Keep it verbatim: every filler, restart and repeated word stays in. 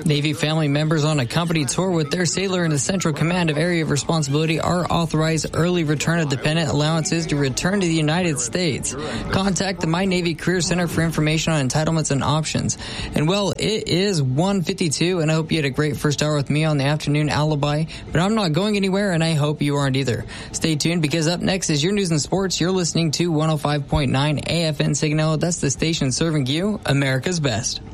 Navy family members on a company tour with their sailor in the Central Command of Area of Responsibility are authorized early return of dependent allowances to return to the United States. Contact the My Navy Career Center for information on entitlements and options. And well, it is one fifty-two, and I hope you had a great first hour with me on the Afternoon Alibi, but I'm not going anywhere, and I hope you aren't either. Stay tuned, because up next is your news and sports. You're listening to one oh five point nine A F N Signal. That's the station serving you America's best.